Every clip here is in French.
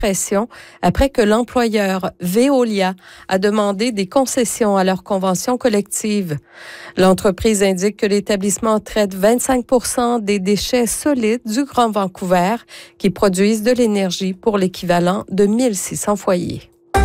pression après que l'employeur Veolia a demandé des concessions à leur convention collective. L'entreprise indique que l'établissement traite 25% des déchets solides du Grand Vancouver qui produisent de l'énergie pour l'équivalent de 1600 foyers.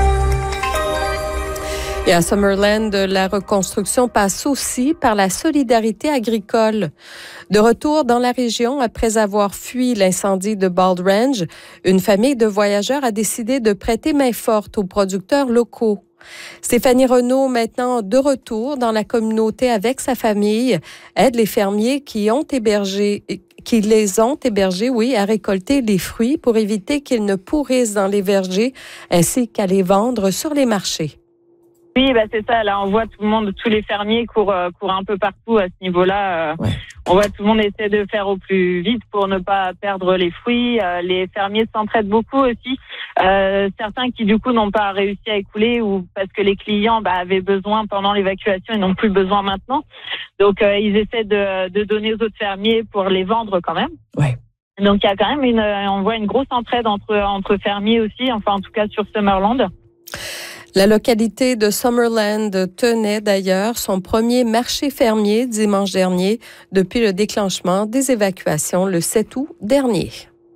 Et à Summerland, la reconstruction passe aussi par la solidarité agricole. De retour dans la région après avoir fui l'incendie de Bald Range, une famille de voyageurs a décidé de prêter main forte aux producteurs locaux. Stéphanie Renaud, maintenant de retour dans la communauté avec sa famille, aide les fermiers qui les ont hébergés, à récolter les fruits pour éviter qu'ils ne pourrissent dans les vergers ainsi qu'à les vendre sur les marchés. Oui, c'est ça. Là, on voit tout le monde, tous les fermiers courent un peu partout à ce niveau-là. On voit tout le monde essaie de faire au plus vite pour ne pas perdre les fruits. Les fermiers s'entraident beaucoup aussi. Certains qui, du coup, n'ont pas réussi à écouler ou parce que les clients avaient besoin pendant l'évacuation et n'ont plus besoin maintenant. Donc, ils essaient de donner aux autres fermiers pour les vendre quand même. Ouais. Donc, il y a quand même on voit une grosse entraide entre fermiers aussi, enfin, en tout cas, sur Summerland. La localité de Summerland tenait d'ailleurs son premier marché fermier dimanche dernier depuis le déclenchement des évacuations le 7 août dernier.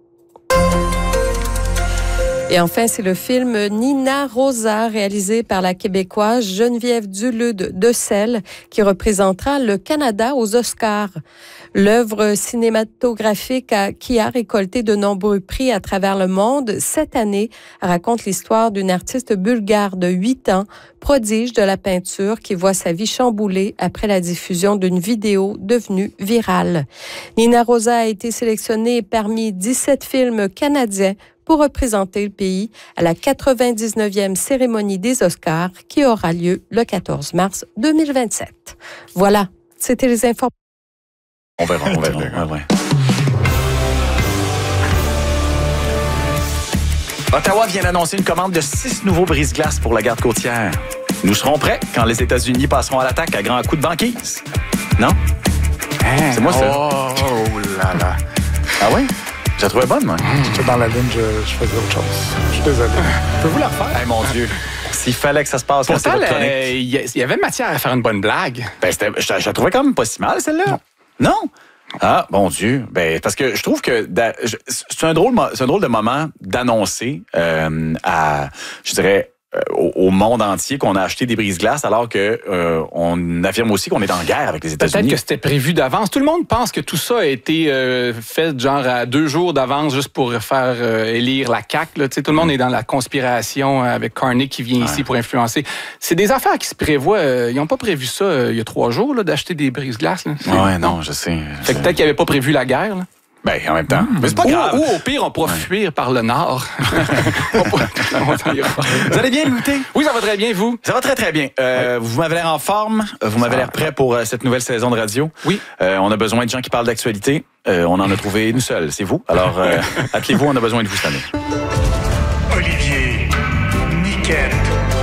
Et enfin, c'est le film Nina Rosa, réalisé par la Québécoise Geneviève Dulude de Selle, qui représentera le Canada aux Oscars. L'œuvre cinématographique qui a récolté de nombreux prix à travers le monde cette année raconte l'histoire d'une artiste bulgare de 8 ans, prodige de la peinture, qui voit sa vie chamboulée après la diffusion d'une vidéo devenue virale. Nina Rosa a été sélectionnée parmi 17 films canadiens pour représenter le pays à la 99e cérémonie des Oscars qui aura lieu le 14 mars 2027. Voilà, c'était les informations. On verra. Ouais. Ottawa vient d'annoncer une commande de 6 nouveaux brise-glaces pour la garde côtière. Nous serons prêts quand les États-Unis passeront à l'attaque à grands coups de banquise. Non? C'est moi, ça. Oh là là. Ah oui? Je la trouvais bonne, moi. J'étais dans la ligne, je faisais autre chose. Je suis désolé. Pouvez-vous la refaire? Hey, mon Dieu. S'il fallait que ça se passe comme c'est votre chronique. Il y avait matière à faire une bonne blague. Je la trouvais quand même pas si mal, celle-là. Non? Ah, bon Dieu. Parce que je trouve que c'est un drôle de moment d'annoncer au monde entier qu'on a acheté des brise-glaces alors que on affirme aussi qu'on est en guerre avec les États-Unis. Peut-être que c'était prévu d'avance. Tout le monde pense que tout ça a été fait genre à 2 jours d'avance juste pour faire élire la CAQ. Là. Tout le monde est dans la conspiration avec Carney qui vient ici pour influencer. C'est des affaires qui se prévoient. Ils n'ont pas prévu ça il y a 3 jours là, d'acheter des brise-glaces. Oui, non, je sais. Fait que peut-être qu'ils n'avaient pas prévu la guerre. Là. En même temps. Mais c'est pas grave. Ou au pire, on pourra fuir par le nord. Vous allez bien, Louis? Oui, ça va très bien, vous? Ça va très, très bien. Vous m'avez l'air en forme. Vous m'avez l'air prêt pour cette nouvelle saison de radio. Oui. On a besoin de gens qui parlent d'actualité. On en a trouvé une seule, c'est vous. Alors, attelez-vous, on a besoin de vous cette année. Olivier, Niquette,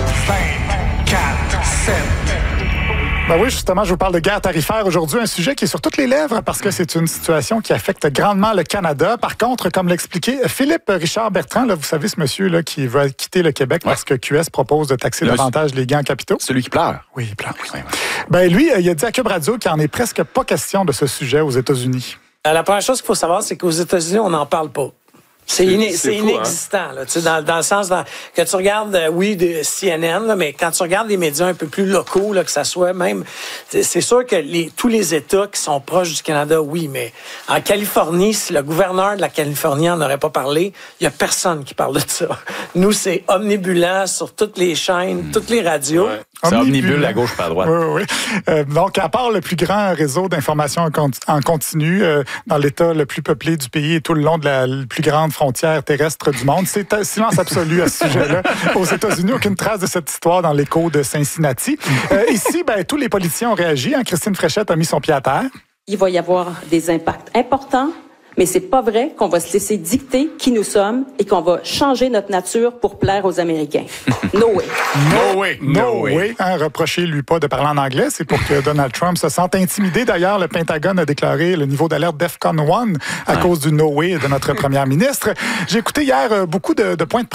24-7. Oui, justement, je vous parle de guerre tarifaire aujourd'hui, un sujet qui est sur toutes les lèvres parce que c'est une situation qui affecte grandement le Canada. Par contre, comme l'expliquait Philippe Richard Bertrand, là, vous savez ce monsieur là qui va quitter le Québec parce que QS propose de taxer davantage les gains en capitaux. Celui qui pleure. Oui, il pleure. Oui. Lui, il a dit à Cube Radio qu'il n'en est presque pas question de ce sujet aux États-Unis. La première chose qu'il faut savoir, c'est qu'aux États-Unis, on n'en parle pas. C'est inexistant, là, dans le sens que tu regardes, de CNN, là, mais quand tu regardes les médias un peu plus locaux, là, que ça soit même, c'est sûr que tous les États qui sont proches du Canada, oui, mais en Californie, si le gouverneur de la Californie n'en aurait pas parlé, il y a personne qui parle de ça. Nous, c'est omnibulant sur toutes les chaînes, toutes les radios. Ouais. C'est omnibule à gauche, pas à droite. Oui. Donc, à part le plus grand réseau d'information en continu dans l'État le plus peuplé du pays et tout le long de la plus grande frontière terrestre du monde, c'est un silence absolu à ce sujet-là. Aux États-Unis, aucune trace de cette histoire dans l'écho de Cincinnati. Ici, tous les politiciens ont réagi. Christine Fréchette a mis son pied à terre. Il va y avoir des impacts importants, mais c'est pas vrai qu'on va se laisser dicter qui nous sommes et qu'on va changer notre nature pour plaire aux Américains. No way. No way. Reprochez-lui pas de parler en anglais, c'est pour que Donald Trump se sente intimidé. D'ailleurs, le Pentagone a déclaré le niveau d'alerte DEFCON 1 à cause du no way de notre première ministre. J'ai écouté hier beaucoup de points de presse